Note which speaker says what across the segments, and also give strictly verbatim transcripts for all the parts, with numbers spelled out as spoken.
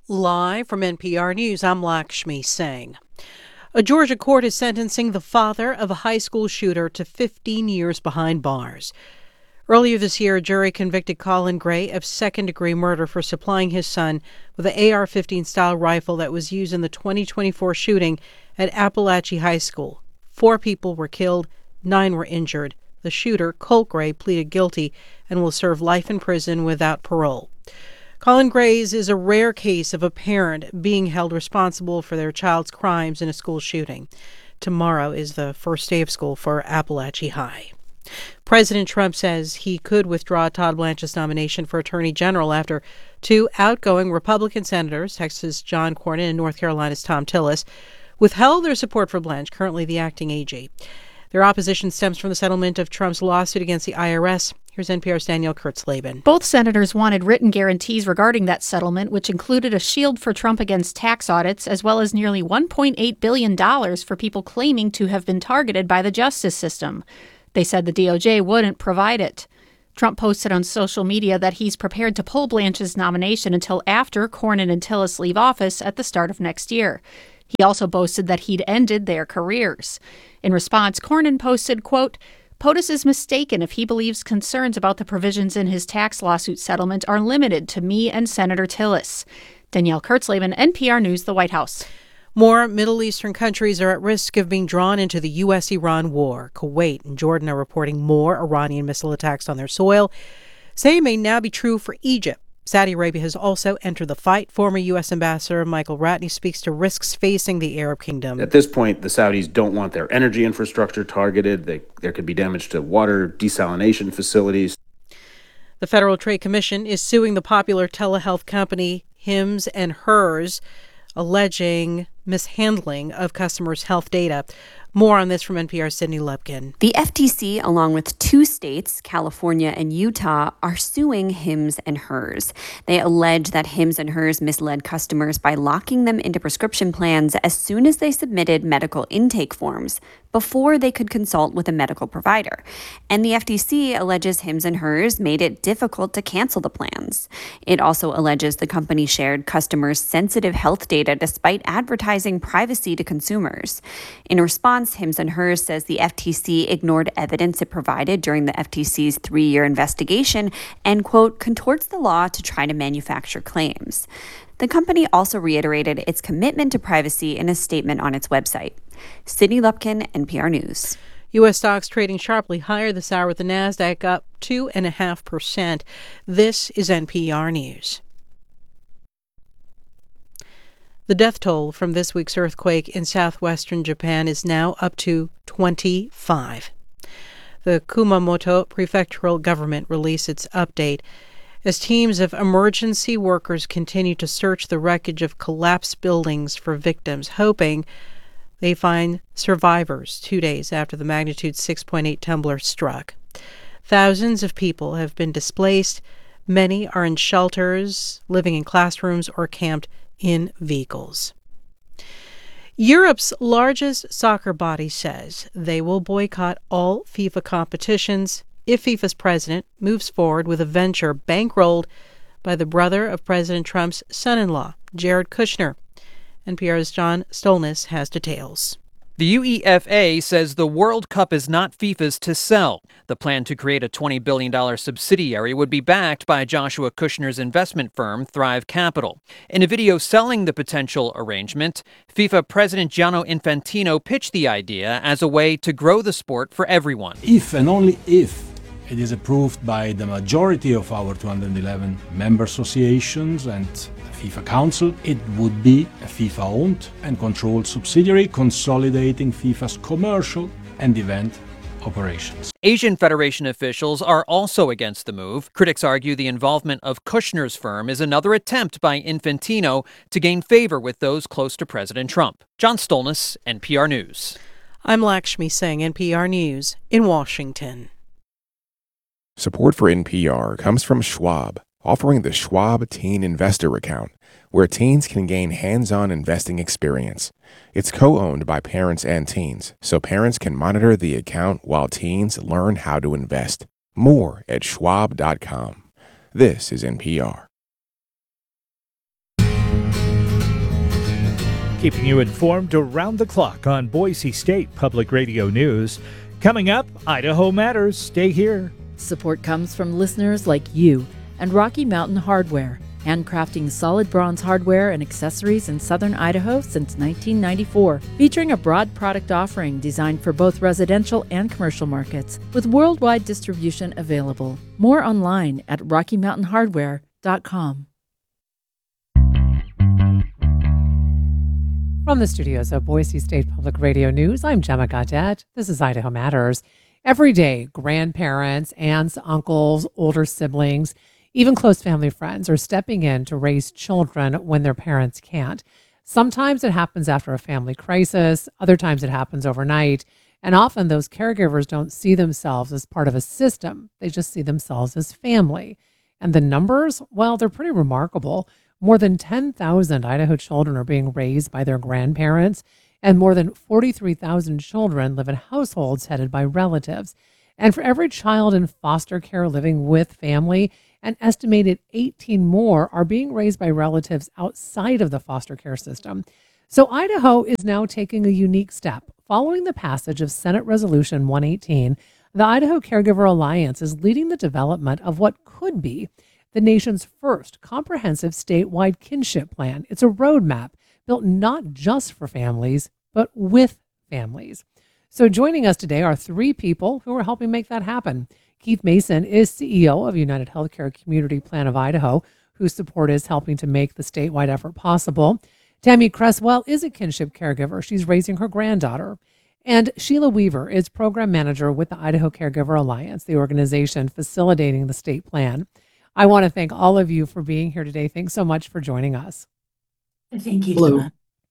Speaker 1: Live from N P R News, I'm Lakshmi Singh. A Georgia court is sentencing the father of a high school shooter to fifteen years behind bars. Earlier this year, a jury convicted Colin Gray of second-degree murder for supplying his son with an A R fifteen-style rifle that was used in the twenty twenty-four shooting at Appalachia High School. Four people were killed, nine were injured. The shooter, Colt Gray, pleaded guilty and will serve life in prison without parole. Colin Gray's is a rare case of a parent being held responsible for their child's crimes in a school shooting. Tomorrow is the first day of school for Appalachia High. President Trump says he could withdraw Todd Blanche's nomination for Attorney General after two outgoing Republican senators, Texas' John Cornyn and North Carolina's Thom Tillis, withheld their support for Blanche, currently the acting A G. Their opposition stems from the settlement of Trump's lawsuit against the I R S. Here's N P R's Danielle Kurtzleben.
Speaker 2: Both senators wanted written guarantees regarding that settlement, which included a shield for Trump against tax audits, as well as nearly one point eight billion dollars for people claiming to have been targeted by the justice system. They said the D O J wouldn't provide it. Trump posted on social media that he's prepared to pull Blanche's nomination until after Cornyn and Tillis leave office at the start of next year. He also boasted that he'd ended their careers. In response, Cornyn posted, quote, POTUS is mistaken if he believes concerns about the provisions in his tax lawsuit settlement are limited to me and Senator Tillis. Danielle Kurtzleben, N P R News, the White House.
Speaker 1: More Middle Eastern countries are at risk of being drawn into the U S Iran war. Kuwait and Jordan are reporting more Iranian missile attacks on their soil. Same may now be true for Egypt. Saudi Arabia has also entered the fight. Former U S Ambassador Michael Ratney speaks to risks facing the Arab kingdom.
Speaker 3: At this point, the Saudis don't want their energy infrastructure targeted. They, there could be damage to water desalination facilities.
Speaker 1: The Federal Trade Commission is suing the popular telehealth company Hims and Hers, alleging mishandling of customers' health data. More on this from N P R's Sydney Lupkin.
Speaker 4: The F T C, along with two states, California and Utah, are suing Hims and Hers. They allege that Hims and Hers misled customers by locking them into prescription plans as soon as they submitted medical intake forms before they could consult with a medical provider. And the F T C alleges Hims and Hers made it difficult to cancel the plans. It also alleges the company shared customers' sensitive health data despite advertising privacy to consumers. In response, Hims and Hers says the F T C ignored evidence it provided during the F T C's three-year investigation and, quote, contorts the law to try to manufacture claims. The company also reiterated its commitment to privacy in a statement on its website. Sydney Lupkin, N P R News.
Speaker 1: U S stocks trading sharply higher this hour with the NASDAQ up two point five percent. This is N P R News. The death toll from this week's earthquake in southwestern Japan is now up to twenty-five. The Kumamoto prefectural government released its update as teams of emergency workers continue to search the wreckage of collapsed buildings for victims, hoping they find survivors two days after the magnitude six point eight tumbler struck. Thousands of people have been displaced. Many are in shelters, living in classrooms, or camped in vehicles. Europe's largest soccer body says they will boycott all FIFA competitions if FIFA's president moves forward with a venture bankrolled by the brother of President Trump's son-in-law, Jared Kushner. N P R's John Stolnis has details.
Speaker 5: The U E F A says the World Cup is not FIFA's to sell. The plan to create a twenty billion dollars subsidiary would be backed by Joshua Kushner's investment firm, Thrive Capital. In a video selling the potential arrangement, FIFA President Gianni Infantino pitched the idea as a way to grow the sport for everyone.
Speaker 6: If and only if it is approved by the majority of our two hundred eleven member associations and the FIFA Council, it would be a FIFA-owned and controlled subsidiary consolidating FIFA's commercial and event operations.
Speaker 5: Asian Federation officials are also against the move. Critics argue the involvement of Kushner's firm is another attempt by Infantino to gain favor with those close to President Trump. John Stolnis, N P R News.
Speaker 1: I'm Lakshmi Singh, N P R News in Washington.
Speaker 7: Support for N P R comes from Schwab, offering the Schwab Teen Investor Account, where teens can gain hands-on investing experience. It's co-owned by parents and teens, so parents can monitor the account while teens learn how to invest. More at schwab dot com. This is N P R.
Speaker 8: keeping you informed around the clock on Boise State Public Radio News. Coming up, Idaho Matters. Stay here.
Speaker 9: Support comes from listeners like you and Rocky Mountain Hardware, handcrafting solid bronze hardware and accessories in southern Idaho since nineteen ninety-four, featuring a broad product offering designed for both residential and commercial markets, with worldwide distribution available. More online at rocky mountain hardware dot com.
Speaker 10: From the studios of Boise State Public Radio News, I'm Gemma Gaudette. This is Idaho Matters. Every day, grandparents, aunts, uncles, older siblings, even close family friends are stepping in to raise children when their parents can't. Sometimes it happens after a family crisis. Other times it happens overnight. And often those caregivers don't see themselves as part of a system. They just see themselves as family. And the numbers, well, they're pretty remarkable. More than ten thousand Idaho children are being raised by their grandparents, and more than forty-three thousand children live in households headed by relatives. And for every child in foster care living with family, an estimated eighteen more are being raised by relatives outside of the foster care system. So Idaho is now taking a unique step. Following the passage of Senate Resolution one eighteen, the Idaho Caregiver Alliance is leading the development of what could be the nation's first comprehensive statewide kinship plan. It's a roadmap built not just for families, but with families. So joining us today are three people who are helping make that happen. Keith Mason is C E O of United Healthcare Community Plan of Idaho, whose support is helping to make the statewide effort possible. Tammy Cresswell is a kinship caregiver. She's raising her granddaughter. And Sheila Weaver is program manager with the Idaho Caregiver Alliance, the organization facilitating the state plan. I want to thank all of you for being here today. Thanks so much for joining us.
Speaker 11: Thank you, Gemma.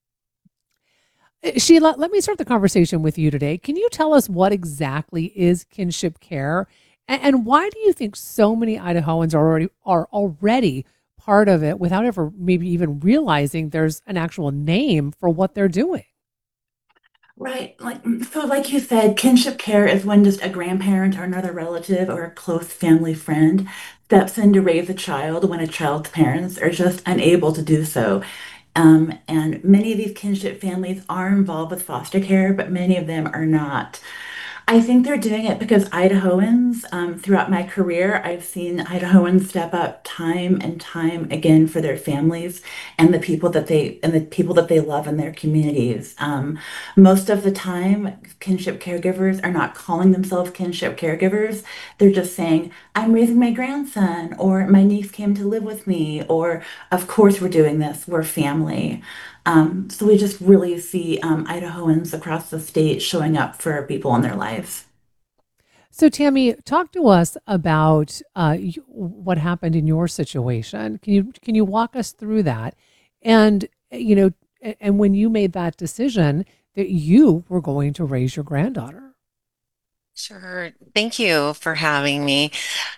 Speaker 10: Sheila, let me start the conversation with you today. Can you tell us what exactly is kinship care, and, and why do you think so many Idahoans are already are already part of it without ever maybe even realizing there's an actual name for what they're doing?
Speaker 11: Right. Like so like you said, kinship care is when just a grandparent or another relative or a close family friend steps in to raise a child when a child's parents are just unable to do so. Um, and many of these kinship families are involved with foster care, but many of them are not. I think they're doing it because Idahoans, um, throughout my career, I've seen Idahoans step up time and time again for their families and the people that they and the people that they love in their communities. Um, most of the time, kinship caregivers are not calling themselves kinship caregivers. They're just saying, "I'm raising my grandson," or "My niece came to live with me," or "Of course we're doing this. We're family." Um, so we just really see um, Idahoans across the state showing up for people in their lives.
Speaker 10: So Tammy, talk to us about uh, y- what happened in your situation. Can you can you walk us through that? And you know, a- and when you made that decision that you were going to raise your granddaughter.
Speaker 12: Sure. Thank you for having me.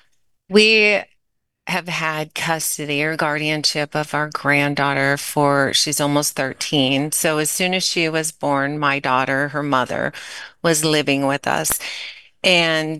Speaker 12: We have had custody or guardianship of our granddaughter for, she's almost thirteen. So as soon as she was born, my daughter, her mother, was living with us. And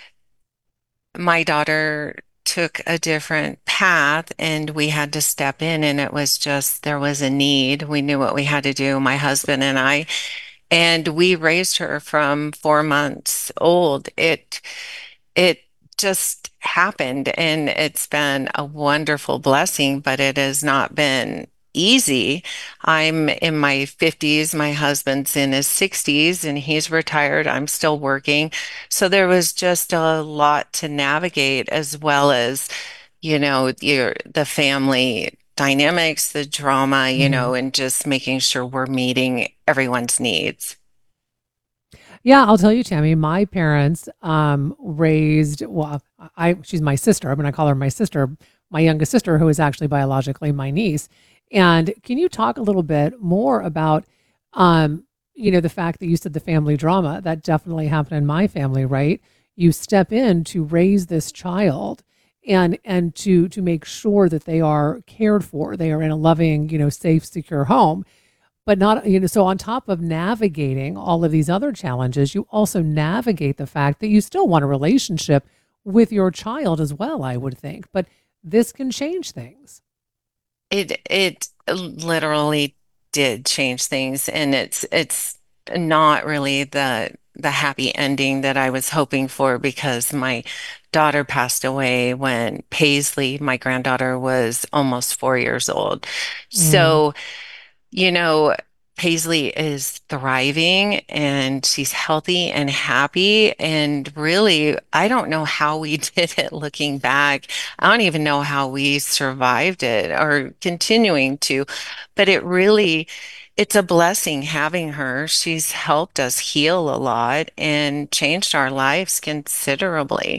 Speaker 12: my daughter took a different path and we had to step in, and it was just, there was a need. We knew what we had to do, my husband and I, and we raised her from four months old. It, it just happened, and it's been a wonderful blessing, but it has not been easy. I'm in my fifties, my husband's in his sixties, and he's retired. I'm still working. So there was just a lot to navigate, as well as, you know, your the family dynamics, the drama, you know, and just making sure we're meeting everyone's needs.
Speaker 10: Yeah, I'll tell you, Tammy, my parents um, raised, well, I she's my sister. I mean, I call her my sister, my youngest sister, who is actually biologically my niece. And can you talk a little bit more about, um, you know, the fact that you said the family drama, that definitely happened in my family, right? You step in to raise this child and and to to make sure that they are cared for, they are in a loving, you know, safe, secure home. But not, you know, so on top of navigating all of these other challenges, you also navigate the fact that you still want a relationship with your child as well, I would think. But this can change things.
Speaker 12: It it literally did change things, and it's it's not really the the happy ending that I was hoping for, because my daughter passed away when Paisley, my granddaughter, was almost four years old.
Speaker 10: Mm.
Speaker 12: So, you know, Paisley is thriving and she's healthy and happy. And really, I don't know how we did it looking back. I don't even know how we survived it or continuing to, but it really, it's a blessing having her. She's helped us heal a lot and changed our lives considerably.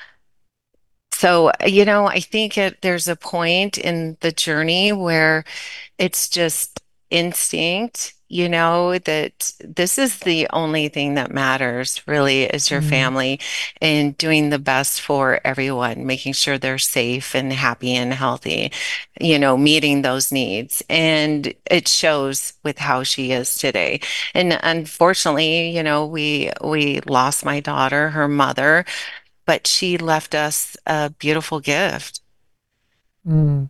Speaker 12: So, you know, I think it, there's a point in the journey where it's just instinct, you know, that this is the only thing that matters really is your
Speaker 10: Mm.
Speaker 12: family, and doing the best for everyone, making sure they're safe and happy and healthy, you know, meeting those needs. And it shows with how she is today. And unfortunately, you know, we we lost my daughter, her mother, but she left us a beautiful gift.
Speaker 10: Mm.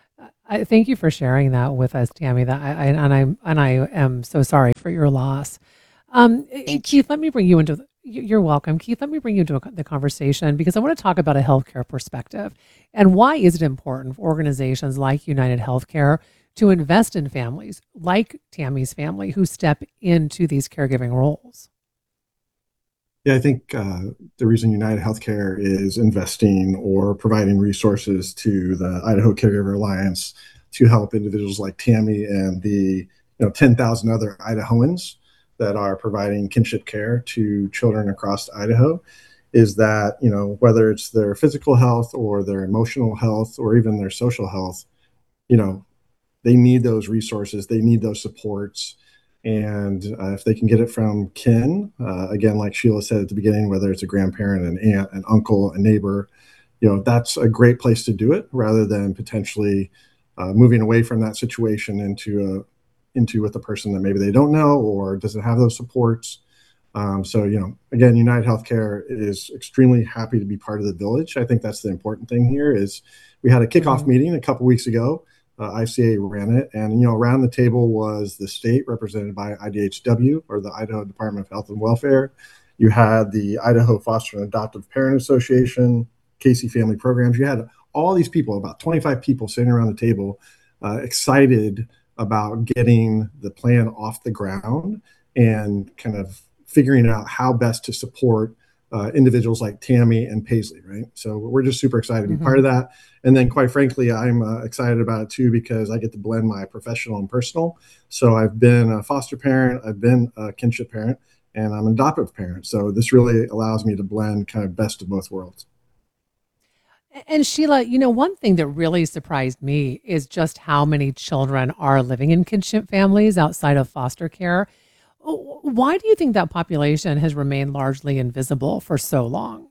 Speaker 10: I thank you for sharing that with us, Tammy. That I, I and I and I am so sorry for your loss. Um, eh,
Speaker 12: Thank you.
Speaker 10: Keith, let me bring you into the, you- you're welcome. Keith, let me bring you into a, the conversation because I want to talk about a healthcare perspective and why is it important for organizations like United Healthcare to invest in families like Tammy's family who step into these caregiving roles?
Speaker 13: Yeah, I think uh, the reason United Healthcare is investing or providing resources to the Idaho Caregiver Alliance to help individuals like Tammy and the you know ten thousand other Idahoans that are providing kinship care to children across Idaho is that, you know, whether it's their physical health or their emotional health or even their social health, you know, they need those resources, they need those supports. And uh, if they can get it from kin, uh, again, like Sheila said at the beginning, whether it's a grandparent, an aunt, an uncle, a neighbor, you know, that's a great place to do it rather than potentially uh, moving away from that situation into a into with a person that maybe they don't know or doesn't have those supports. Um, so, you know, again, United Healthcare is extremely happy to be part of the village. I think that's the important thing here is we had a kickoff
Speaker 10: Mhm.
Speaker 13: meeting a couple weeks ago. Uh, I C A ran it, and you know, around the table was the state represented by I D H W, or the Idaho Department of Health and Welfare. You had the Idaho Foster and Adoptive Parent Association, Casey Family Programs. You had all these people, about twenty-five people sitting around the table, uh, excited about getting the plan off the ground and kind of figuring out how best to support uh, individuals like Tammy and Paisley, right? So we're just super excited to be part
Speaker 10: Mhm.
Speaker 13: of that. And then, quite frankly, I'm uh, excited about it too because I get to blend my professional and personal. So I've been a foster parent, I've been a kinship parent, and I'm an adoptive parent. So this really allows me to blend kind of best of both worlds.
Speaker 10: A- And Sheila, you know, one thing that really surprised me is just how many children are living in kinship families outside of foster care. W- Why do you think that population has remained largely invisible for so long?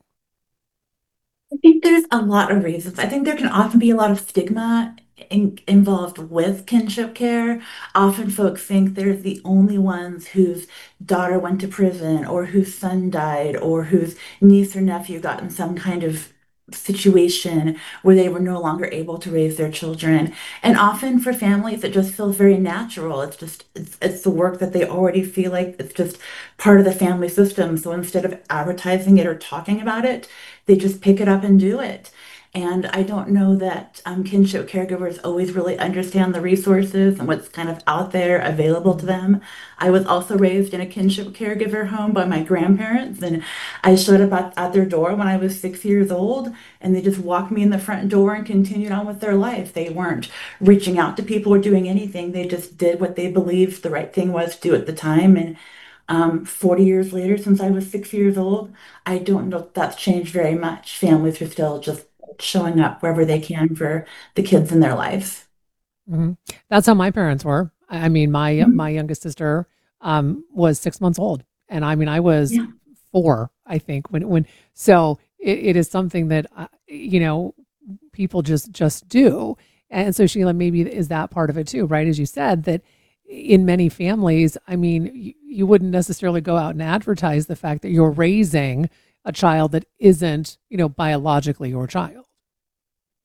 Speaker 11: I think there's a lot of reasons. I think there can often be a lot of stigma in, involved with kinship care. Often folks think they're the only ones whose daughter went to prison or whose son died or whose niece or nephew got in some kind of situation where they were no longer able to raise their children. And often for families, it just feels very natural. It's just, it's, it's the work that they already feel like it's just part of the family system. So instead of advertising it or talking about it, they just pick it up and do it. And I don't know that um, kinship caregivers always really understand the resources and what's kind of out there available to
Speaker 10: Mhm.
Speaker 11: them. I was also raised in a kinship caregiver home by my grandparents, and I showed up at, at their door when I was six years old, and they just walked me in the front door and continued on with their life. They weren't reaching out to people or doing anything. They just did what they believed the right thing was to do at the time. And um, forty years later, since I was six years old, I don't know if that's changed very much. Families are still just showing up wherever they can for the kids in their life.
Speaker 10: Mhm. That's how my parents were. I I mean, my my
Speaker 11: Mhm.
Speaker 10: youngest sister um, was six months old, and I mean, I was
Speaker 11: Yeah.
Speaker 10: four, I think, when when. So it, it is something that uh, you know people just just do, and so Sheila, maybe is that part of it too, right? As you said, that in many families, I mean, you, you wouldn't necessarily go out and advertise the fact that you're raising a child that isn't, you know, biologically your child.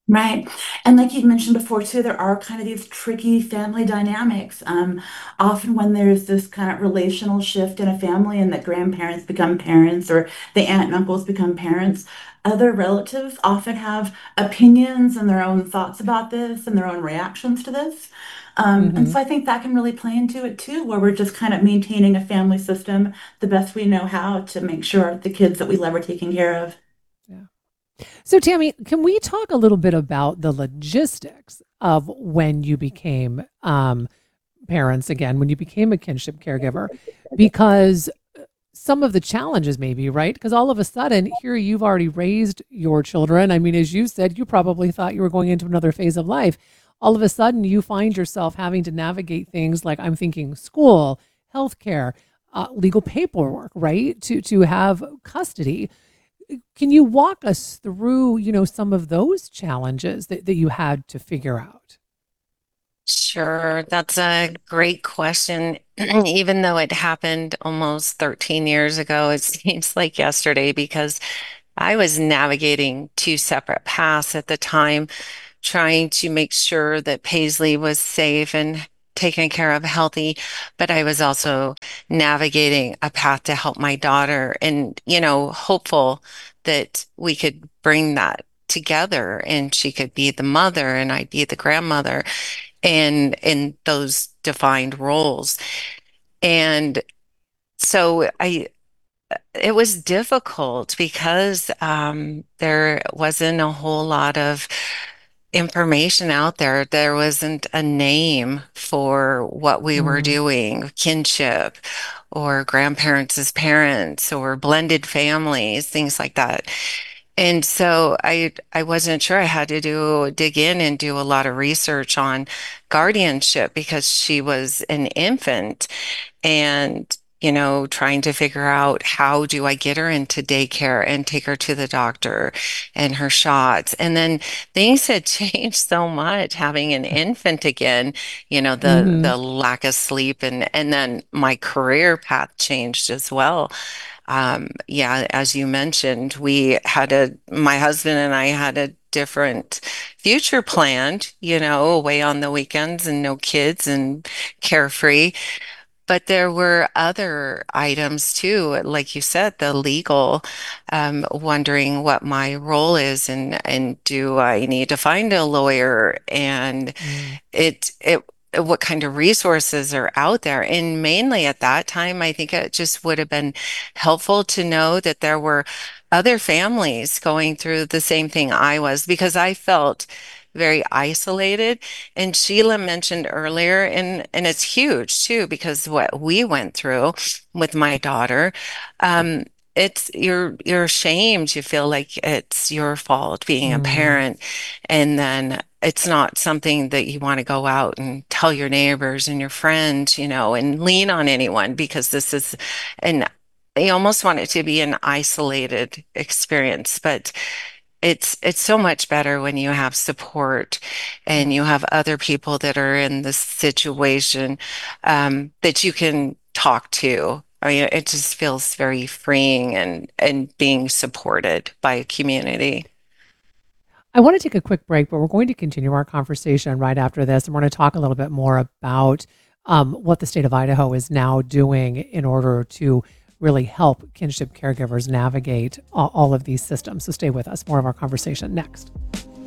Speaker 11: Right. And like you mentioned before, too, there are kind of these tricky family dynamics. Um, often, when there's this kind of relational shift in a family and the grandparents become parents or the aunt and uncles become parents, other relatives often have opinions and their own thoughts about this and their own reactions to this. Um, and
Speaker 10: Mm-hmm.
Speaker 11: so I think that can really play into it, too, where we're just kind of maintaining a family system the best we know how to make sure the kids that we love are taken care of.
Speaker 10: Yeah. So, Tammy, can we talk a little bit about the logistics of when you became um, parents again, when you became a kinship caregiver? Because some of the challenges, maybe, right? Because all of a sudden, here you've already raised your children. I mean, as you said, you probably thought you were going into another phase of life. All of a sudden, you find yourself having to navigate things like, I'm thinking, school, healthcare, uh, legal paperwork, right? To to have custody. Can you walk us through, you know, some of those challenges that, that you had to figure out?
Speaker 12: Sure, that's a great question. Even though it happened almost thirteen years ago, it seems like yesterday because I was navigating two separate paths at the time, trying to make sure that Paisley was safe and taken care of, healthy, but I was also navigating a path to help my daughter and, you know, hopeful that we could bring that together and she could be the mother and I'd be the grandmother and in those defined roles. And so I it was difficult because um, there wasn't a whole lot of information out there. There wasn't a name for what we were
Speaker 10: Mm.
Speaker 12: doing, kinship or grandparents as parents or blended families, things like that. And so I I wasn't sure. I had to do dig in and do a lot of research on guardianship because she was an infant and you know trying to figure out how do I get her into daycare and take her to the doctor and her shots. And then things had changed so much having an infant again, you know, the
Speaker 10: Mm-hmm.
Speaker 12: the lack of sleep and and then my career path changed as well. Um, yeah, as you mentioned, we had a, my husband and I had a different future planned, you know, away on the weekends and no kids and carefree. But there were other items too, like you said, the legal, um, wondering what my role is and and do I need to find a lawyer and
Speaker 10: Mm.
Speaker 12: it it what kind of resources are out there. And mainly at that time, I think it just would have been helpful to know that there were other families going through the same thing I was because I felt very isolated. And Sheila mentioned earlier, and and it's huge too, because what we went through with my daughter, um, it's you're you're ashamed. You feel like it's your fault being a
Speaker 10: Mm.
Speaker 12: parent, and then it's not something that you want to go out and tell your neighbors and your friends, you know, and lean on anyone because this is an you almost want it to be an isolated experience, but it's it's so much better when you have support and you have other people that are in this situation um, that you can talk to. I mean, it just feels very freeing and and being supported by a community.
Speaker 10: I want to take a quick break, but we're going to continue our conversation right after this. And we're going to talk a little bit more about um, what the state of Idaho is now doing in order to really help kinship caregivers navigate all, all of these systems. So stay with us. More of our conversation next.